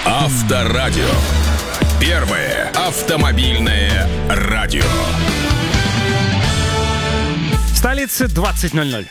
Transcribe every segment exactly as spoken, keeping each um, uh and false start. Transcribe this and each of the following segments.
Авторадио. Первое автомобильное радио. В столице двадцать ноль ноль.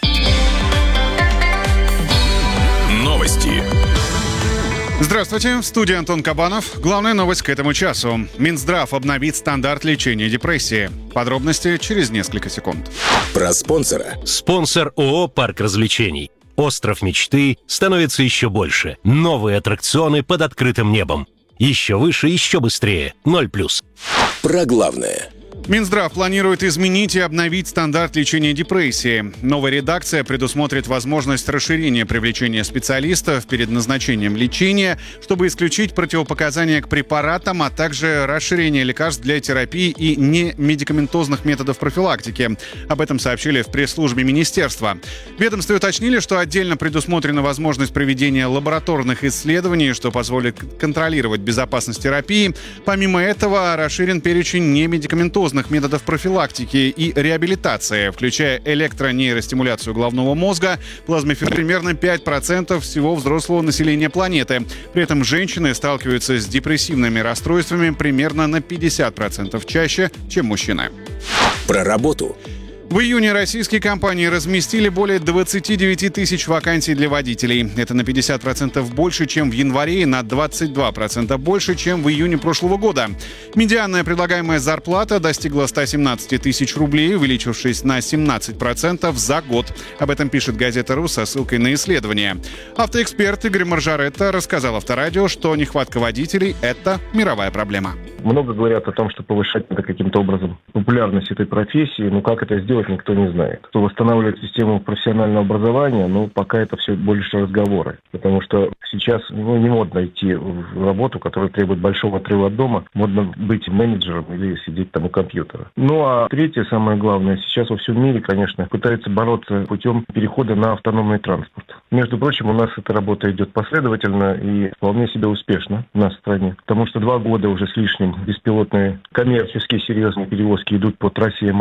Новости. Здравствуйте, в студии Антон Кабанов. Главная новость к этому часу. Минздрав обновит стандарт лечения депрессии. Подробности через несколько секунд. Про спонсора. Спонсор ООО «Парк развлечений». Остров мечты становится еще больше. Новые аттракционы под открытым небом. Еще выше, еще быстрее. Ноль плюс. Про главное. Минздрав планирует изменить и обновить стандарт лечения депрессии. Новая редакция предусмотрит возможность расширения привлечения специалистов перед назначением лечения, чтобы исключить противопоказания к препаратам, а также расширение лекарств для терапии и немедикаментозных методов профилактики. Об этом сообщили в пресс-службе министерства. В ведомстве уточнили, что отдельно предусмотрена возможность проведения лабораторных исследований, что позволит контролировать безопасность терапии. Помимо этого, расширен перечень немедикаментозных методов профилактики и реабилитации, включая электронейростимуляцию головного мозга, плазмоферез, примерно пять процентов всего взрослого населения планеты. При этом женщины сталкиваются с депрессивными расстройствами примерно на пятьдесят процентов чаще, чем мужчины. Про работу. В июне российские компании разместили более двадцать девять тысяч вакансий для водителей. Это на пятьдесят процентов больше, чем в январе, и на двадцать два процента больше, чем в июне прошлого года. Медианная предлагаемая зарплата достигла ста семнадцати тысяч рублей, увеличившись на семнадцать процентов за год. Об этом пишет газета «Ру» со ссылкой на исследование. Автоэксперт Игорь Маржаретта рассказал Авторадио, что нехватка водителей – это мировая проблема. Много говорят о том, что повышать надо каким-то образом популярность этой профессии, но как это сделать, никто не знает. Что восстанавливать систему профессионального образования, ну, пока это все больше разговоры. Потому что сейчас ну, не модно идти в работу, которая требует большого отрыва от дома. Модно быть менеджером или сидеть там у компьютера. Ну, а третье, самое главное, сейчас во всем мире, конечно, пытаются бороться путем перехода на автономный транспорт. Между прочим, у нас эта работа идет последовательно и вполне себе успешно у нас в стране. Потому что два года уже с лишним беспилотные коммерческие серьезные перевозки идут по трассе